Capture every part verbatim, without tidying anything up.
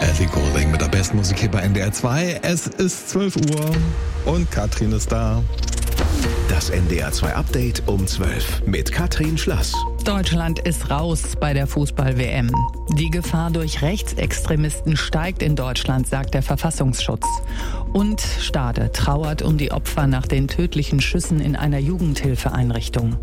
Ellie Goulding mit der besten Musik hier bei N D R zwei. Es ist zwölf Uhr und Katrin ist da. Das N D R zwei Update um zwölf mit Katrin Schlass. Deutschland ist raus bei der Fußball-W M. Die Gefahr durch Rechtsextremisten steigt in Deutschland, sagt der Verfassungsschutz. Und Stade trauert um die Opfer nach den tödlichen Schüssen in einer Jugendhilfeeinrichtung.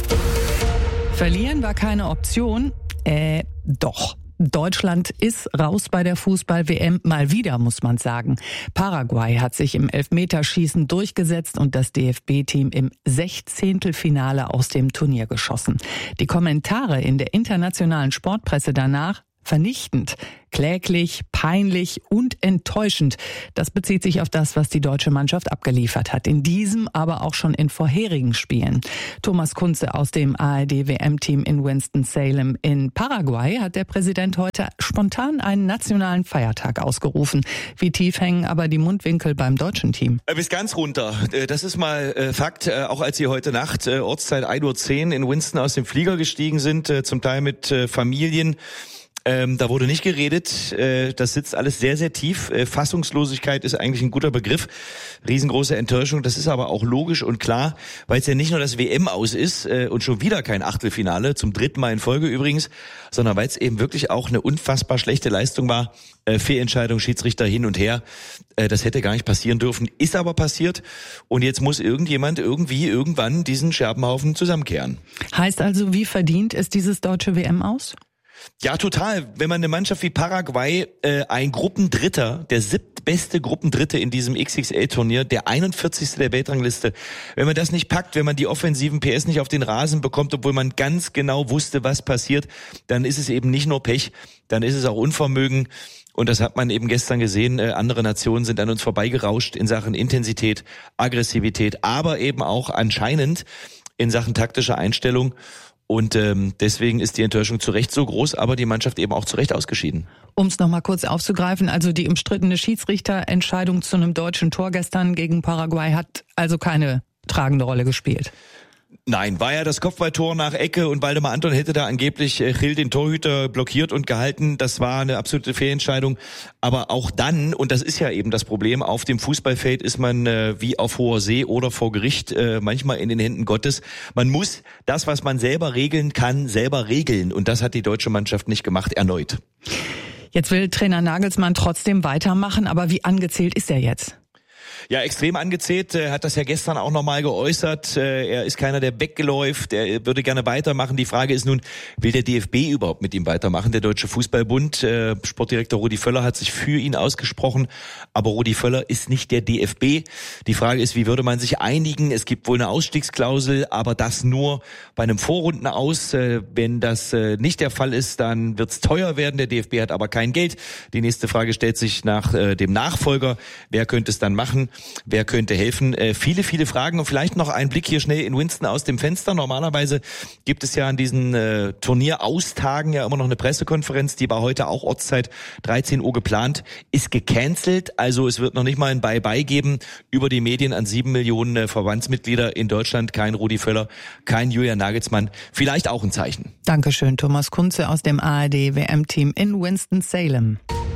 Verlieren war keine Option. Äh, doch. Deutschland ist raus bei der Fußball-W M, mal wieder, muss man sagen. Paraguay hat sich im Elfmeterschießen durchgesetzt und das D F B-Team im Sechzehntelfinale aus dem Turnier geschossen. Die Kommentare in der internationalen Sportpresse danach: vernichtend, kläglich, peinlich und enttäuschend. Das bezieht sich auf das, was die deutsche Mannschaft abgeliefert hat. In diesem, aber auch schon in vorherigen Spielen. Thomas Kunze aus dem A R D-W M-Team in Winston-Salem in Paraguay hat der Präsident heute spontan einen nationalen Feiertag ausgerufen. Wie tief hängen aber die Mundwinkel beim deutschen Team? Bis ganz runter. Das ist mal Fakt. Auch als Sie heute Nacht, Ortszeit ein Uhr zehn, in Winston aus dem Flieger gestiegen sind, zum Teil mit Familien. Ähm, da wurde nicht geredet, äh, das sitzt alles sehr, sehr tief. Äh, Fassungslosigkeit ist eigentlich ein guter Begriff. Riesengroße Enttäuschung, das ist aber auch logisch und klar, weil es ja nicht nur das W M aus ist äh, und schon wieder kein Achtelfinale, zum dritten Mal in Folge übrigens, sondern weil es eben wirklich auch eine unfassbar schlechte Leistung war. Äh, Fehlentscheidung, Schiedsrichter hin und her, äh, das hätte gar nicht passieren dürfen, ist aber passiert und jetzt muss irgendjemand irgendwie irgendwann diesen Scherbenhaufen zusammenkehren. Heißt also, wie verdient ist dieses deutsche W M aus? Ja, total. Wenn man eine Mannschaft wie Paraguay, äh, ein Gruppendritter, der siebtbeste Gruppendritte in diesem X X L-Turnier, der einundvierzigste der Weltrangliste, wenn man das nicht packt, wenn man die offensiven P S nicht auf den Rasen bekommt, obwohl man ganz genau wusste, was passiert, dann ist es eben nicht nur Pech, dann ist es auch Unvermögen. Und das hat man eben gestern gesehen. Äh, andere Nationen sind an uns vorbeigerauscht in Sachen Intensität, Aggressivität, aber eben auch anscheinend in Sachen taktischer Einstellung. Und ähm, deswegen ist die Enttäuschung zu Recht so groß, aber die Mannschaft eben auch zu Recht ausgeschieden. Um es nochmal kurz aufzugreifen, also die umstrittene Schiedsrichterentscheidung zu einem deutschen Tor gestern gegen Paraguay hat also keine tragende Rolle gespielt. Nein, war ja das Kopfballtor nach Ecke und Waldemar Anton hätte da angeblich Gil, den Torhüter, blockiert und gehalten. Das war eine absolute Fehlentscheidung. Aber auch dann, und das ist ja eben das Problem, auf dem Fußballfeld ist man äh, wie auf hoher See oder vor Gericht äh, manchmal in den Händen Gottes. Man muss das, was man selber regeln kann, selber regeln. Und das hat die deutsche Mannschaft nicht gemacht, erneut. Jetzt will Trainer Nagelsmann trotzdem weitermachen, aber wie angezählt ist er jetzt? Ja, extrem angezählt, er hat das ja gestern auch nochmal geäußert. Er ist keiner, der wegläuft, er würde gerne weitermachen. Die Frage ist nun, will der D F B überhaupt mit ihm weitermachen? Der Deutsche Fußballbund, Sportdirektor Rudi Völler hat sich für ihn ausgesprochen, aber Rudi Völler ist nicht der D F B. Die Frage ist, wie würde man sich einigen? Es gibt wohl eine Ausstiegsklausel, aber das nur bei einem Vorrundenaus. Wenn das nicht der Fall ist, dann wird es teuer werden. Der D F B hat aber kein Geld. Die nächste Frage stellt sich nach dem Nachfolger. Wer könnte es dann machen? Wer könnte helfen? Äh, viele, viele Fragen und vielleicht noch ein Blick hier schnell in Winston aus dem Fenster. Normalerweise gibt es ja an diesen äh, Turnieraustagen ja immer noch eine Pressekonferenz. Die war heute auch Ortszeit dreizehn Uhr geplant, ist gecancelt. Also es wird noch nicht mal ein Bye-Bye geben über die Medien an sieben Millionen äh, Verbandsmitglieder in Deutschland. Kein Rudi Völler, kein Julian Nagelsmann. Vielleicht auch ein Zeichen. Dankeschön, Thomas Kunze aus dem A R D-W M-Team in Winston-Salem.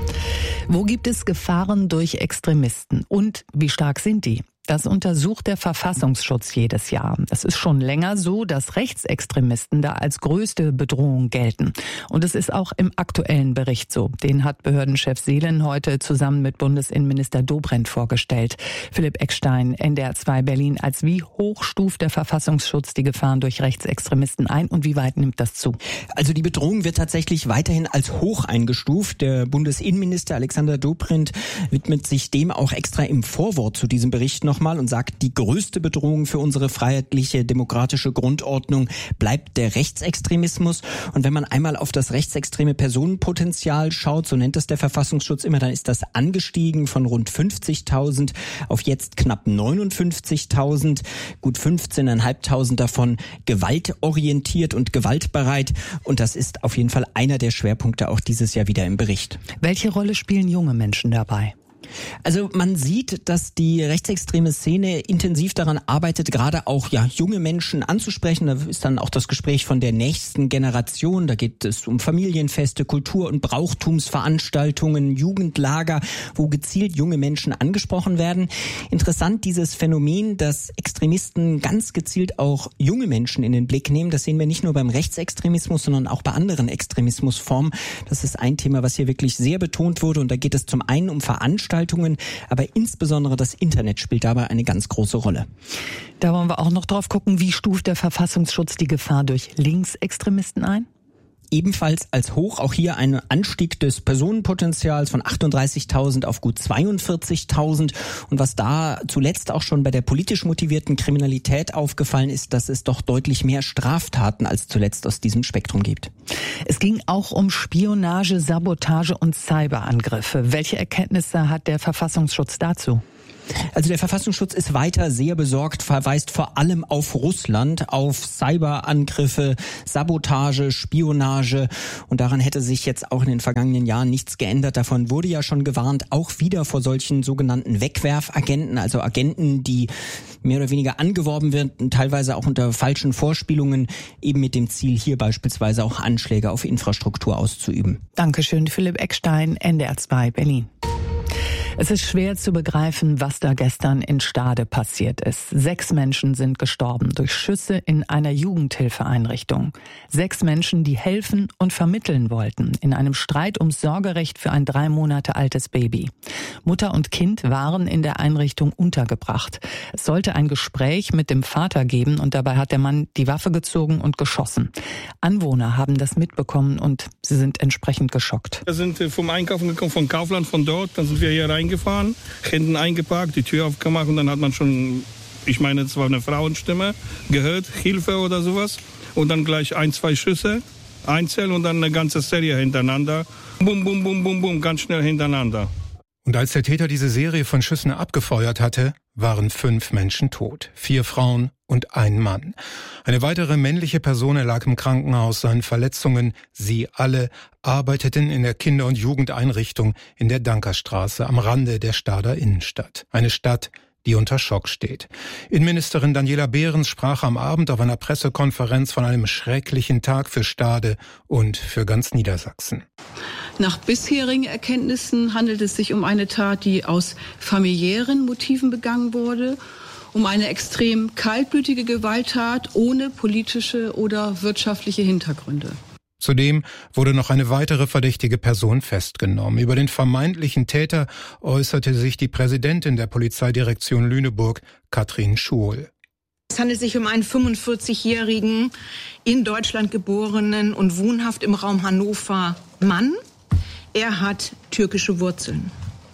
Wo gibt es Gefahren durch Extremisten und wie stark sind die? Das untersucht der Verfassungsschutz jedes Jahr. Es ist schon länger so, dass Rechtsextremisten da als größte Bedrohung gelten. Und es ist auch im aktuellen Bericht so. Den hat Behördenchef Seelen heute zusammen mit Bundesinnenminister Dobrindt vorgestellt. Philipp Eckstein, N D R zwei Berlin. Als wie hoch stuft der Verfassungsschutz die Gefahren durch Rechtsextremisten ein und wie weit nimmt das zu? Also die Bedrohung wird tatsächlich weiterhin als hoch eingestuft. Der Bundesinnenminister Alexander Dobrindt widmet sich dem auch extra im Vorwort zu diesem Bericht noch nochmal und sagt, die größte Bedrohung für unsere freiheitliche, demokratische Grundordnung bleibt der Rechtsextremismus. Und wenn man einmal auf das rechtsextreme Personenpotenzial schaut, so nennt es der Verfassungsschutz immer, dann ist das angestiegen von rund fünfzigtausend auf jetzt knapp neunundfünfzigtausend. Gut fünfzehntausendfünfhundert davon gewaltorientiert und gewaltbereit. Und das ist auf jeden Fall einer der Schwerpunkte auch dieses Jahr wieder im Bericht. Welche Rolle spielen junge Menschen dabei? Also man sieht, dass die rechtsextreme Szene intensiv daran arbeitet, gerade auch ja junge Menschen anzusprechen. Da ist dann auch das Gespräch von der nächsten Generation. Da geht es um Familienfeste, Kultur- und Brauchtumsveranstaltungen, Jugendlager, wo gezielt junge Menschen angesprochen werden. Interessant dieses Phänomen, dass Extremisten ganz gezielt auch junge Menschen in den Blick nehmen. Das sehen wir nicht nur beim Rechtsextremismus, sondern auch bei anderen Extremismusformen. Das ist ein Thema, was hier wirklich sehr betont wurde. Und da geht es zum einen um Veranstaltungen, aber insbesondere das Internet spielt dabei eine ganz große Rolle. Da wollen wir auch noch drauf gucken, wie stuft der Verfassungsschutz die Gefahr durch Linksextremisten ein? Ebenfalls als hoch, auch hier ein Anstieg des Personenpotenzials von achtunddreißigtausend auf gut zweiundvierzigtausend. Und was da zuletzt auch schon bei der politisch motivierten Kriminalität aufgefallen ist, dass es doch deutlich mehr Straftaten als zuletzt aus diesem Spektrum gibt. Es ging auch um Spionage, Sabotage und Cyberangriffe. Welche Erkenntnisse hat der Verfassungsschutz dazu? Also der Verfassungsschutz ist weiter sehr besorgt, verweist vor allem auf Russland, auf Cyberangriffe, Sabotage, Spionage. Und daran hätte sich jetzt auch in den vergangenen Jahren nichts geändert. Davon wurde ja schon gewarnt, auch wieder vor solchen sogenannten Wegwerfagenten, also Agenten, die mehr oder weniger angeworben werden, teilweise auch unter falschen Vorspielungen, eben mit dem Ziel, hier beispielsweise auch Anschläge auf Infrastruktur auszuüben. Dankeschön, Philipp Eckstein, N D R zwei Berlin. Es ist schwer zu begreifen, was da gestern in Stade passiert ist. Sechs Menschen sind gestorben durch Schüsse in einer Jugendhilfeeinrichtung. Sechs Menschen, die helfen und vermitteln wollten in einem Streit ums Sorgerecht für ein drei Monate altes Baby. Mutter und Kind waren in der Einrichtung untergebracht. Es sollte ein Gespräch mit dem Vater geben und dabei hat der Mann die Waffe gezogen und geschossen. Anwohner haben das mitbekommen und sie sind entsprechend geschockt. Wir sind vom Einkaufen gekommen, von Kaufland, von dort. Dann sind wir hier reingefahren, hinten eingeparkt, die Tür aufgemacht und dann hat man schon, ich meine, es war eine Frauenstimme, gehört, Hilfe oder sowas. Und dann gleich ein, zwei Schüsse, einzeln und dann eine ganze Serie hintereinander. Bum, bum, bum, bum, bum, ganz schnell hintereinander. Und als der Täter diese Serie von Schüssen abgefeuert hatte, waren fünf Menschen tot. Vier Frauen und ein Mann. Eine weitere männliche Person lag im Krankenhaus, seinen Verletzungen. Sie alle arbeiteten in der Kinder- und Jugendeinrichtung in der Dankerstraße am Rande der Stader Innenstadt. Eine Stadt, die unter Schock steht. Innenministerin Daniela Behrens sprach am Abend auf einer Pressekonferenz von einem schrecklichen Tag für Stade und für ganz Niedersachsen. Nach bisherigen Erkenntnissen handelt es sich um eine Tat, die aus familiären Motiven begangen wurde, um eine extrem kaltblütige Gewalttat ohne politische oder wirtschaftliche Hintergründe. Zudem wurde noch eine weitere verdächtige Person festgenommen. Über den vermeintlichen Täter äußerte sich die Präsidentin der Polizeidirektion Lüneburg, Katrin Schuol. Es handelt sich um einen fünfundvierzigjährigen, in Deutschland geborenen und wohnhaft im Raum Hannover Mann. Er hat türkische Wurzeln.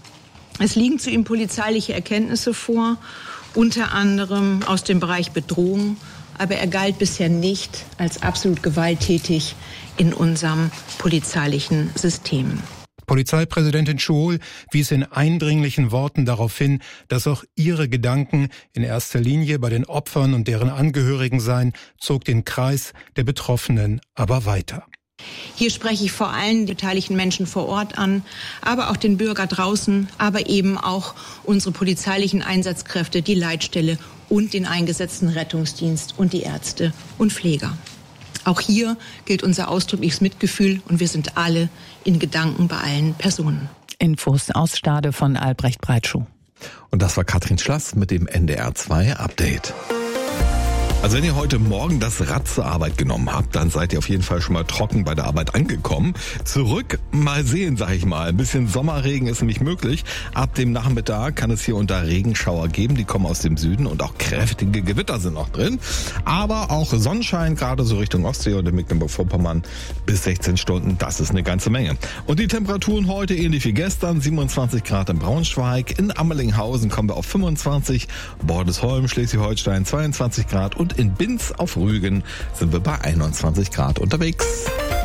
Es liegen zu ihm polizeiliche Erkenntnisse vor, unter anderem aus dem Bereich Bedrohung, aber er galt bisher nicht als absolut gewalttätig in unserem polizeilichen System. Polizeipräsidentin Schuol wies in eindringlichen Worten darauf hin, dass auch ihre Gedanken in erster Linie bei den Opfern und deren Angehörigen seien, zog den Kreis der Betroffenen aber weiter. Hier spreche ich vor allem die beteiligten Menschen vor Ort an, aber auch den Bürger draußen, aber eben auch unsere polizeilichen Einsatzkräfte, die Leitstelle und den eingesetzten Rettungsdienst und die Ärzte und Pfleger. Auch hier gilt unser ausdrückliches Mitgefühl und wir sind alle in Gedanken bei allen Personen. Infos aus Stade von Albrecht Breitschuh. Und das war Katrin Schlass mit dem N D R zwei Update. Also wenn ihr heute Morgen das Rad zur Arbeit genommen habt, dann seid ihr auf jeden Fall schon mal trocken bei der Arbeit angekommen. Zurück, mal sehen, sag ich mal. Ein bisschen Sommerregen ist nämlich möglich. Ab dem Nachmittag kann es hier unter Regenschauer geben. Die kommen aus dem Süden und auch kräftige Gewitter sind noch drin. Aber auch Sonnenschein, gerade so Richtung Ostsee und in Mecklenburg-Vorpommern bis sechzehn Stunden. Das ist eine ganze Menge. Und die Temperaturen heute ähnlich wie gestern. siebenundzwanzig Grad in Braunschweig. In Ammerlinghausen kommen wir auf fünfundzwanzig. Bordesholm, Schleswig-Holstein zweiundzwanzig Grad und in Binz auf Rügen sind wir bei einundzwanzig Grad unterwegs.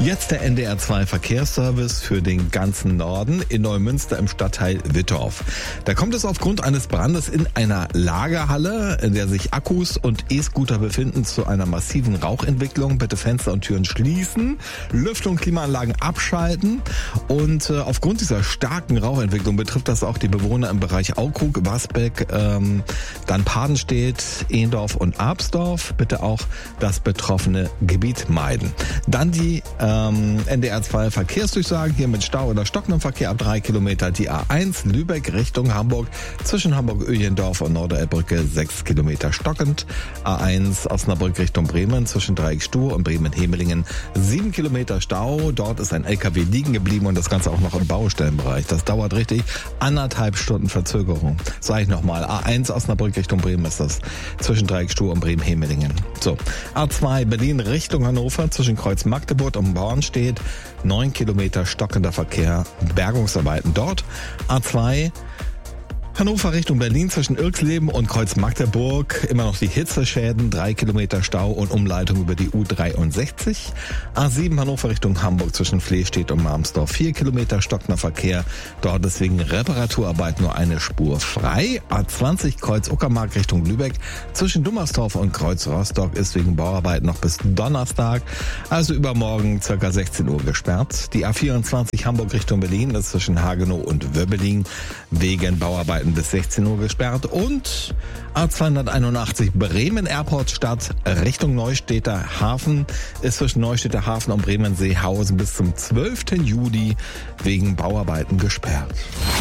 Jetzt der N D R zwei Verkehrsservice für den ganzen Norden in Neumünster im Stadtteil Wittorf. Da kommt es aufgrund eines Brandes in einer Lagerhalle, in der sich Akkus und E-Scooter befinden, zu einer massiven Rauchentwicklung. Bitte Fenster und Türen schließen, Lüftung, Klimaanlagen abschalten. Und äh, aufgrund dieser starken Rauchentwicklung betrifft das auch die Bewohner im Bereich Aukrug, Wasbeck, ähm, dann Padenstedt, Ehndorf und Absdorf. Bitte auch das betroffene Gebiet meiden. Dann die ähm, N D R zwei Verkehrsdurchsagen hier mit Stau oder stockendem Verkehr ab drei Kilometer. Die A eins Lübeck Richtung Hamburg zwischen Hamburg-Öhlendorf und Norderelbbrücke sechs Kilometer stockend. A eins Osnabrück Richtung Bremen zwischen Dreieckstuhl und Bremen-Hemelingen sieben Kilometer Stau. Dort ist ein L K W liegen geblieben und das Ganze auch noch im Baustellenbereich. Das dauert richtig anderthalb Stunden Verzögerung. Sag ich nochmal, A eins Osnabrück Richtung Bremen ist das zwischen Dreieckstuhl und Bremen-Hemelingen. So, A zwei Berlin Richtung Hannover zwischen Kreuz Magdeburg und Bornstedt neun Kilometer stockender Verkehr, Bergungsarbeiten dort. A zwei Hannover Richtung Berlin zwischen Irxleben und Kreuz Magdeburg immer noch die Hitzeschäden, drei Kilometer Stau und Umleitung über die U dreiundsechzig. A sieben Hannover Richtung Hamburg zwischen Flehstedt und Marmsdorf, vier Kilometer stockender Verkehr, dort deswegen Reparaturarbeit nur eine Spur frei. A zwanzig Kreuz Uckermark Richtung Lübeck zwischen Dummersdorf und Kreuz Rostock ist wegen Bauarbeit noch bis Donnerstag, also übermorgen circa sechzehn Uhr gesperrt. Die A vierundzwanzig Hamburg Richtung Berlin ist zwischen Hagenow und Wöbbeling wegen Bauarbeiten bis sechzehn Uhr gesperrt. Und A zweihunderteinundachtzig Bremen Airport Stadt Richtung Neustädter Hafen ist zwischen Neustädter Hafen und Bremen-Seehausen bis zum zwölften Juli wegen Bauarbeiten gesperrt.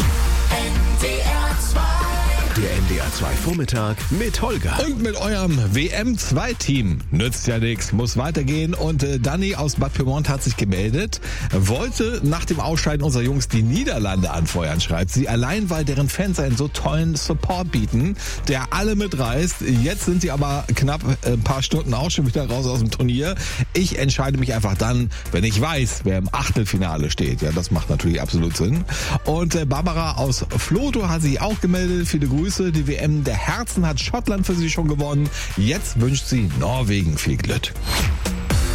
Der N D R zwei Vormittag mit Holger. Und mit eurem W M zwei Team. Nützt ja nichts, muss weitergehen. Und äh, Danny aus Bad Pyrmont hat sich gemeldet, wollte nach dem Ausscheiden unserer Jungs die Niederlande anfeuern, schreibt sie. Allein, weil deren Fans einen so tollen Support bieten, der alle mitreißt. Jetzt sind sie aber knapp ein paar Stunden auch schon wieder raus aus dem Turnier. Ich entscheide mich einfach dann, wenn ich weiß, wer im Achtelfinale steht. Ja, das macht natürlich absolut Sinn. Und äh, Barbara aus Floto hat sich auch gemeldet. Viele Grüße. Die W M der Herzen hat Schottland für sie schon gewonnen. Jetzt wünscht sie Norwegen viel Glück.